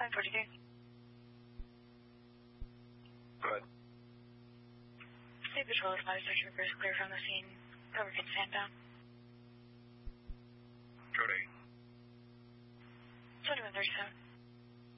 542. Go ahead. State Patrol advised search troopers clear from the scene. Cover can stand down. Code 8. 2137.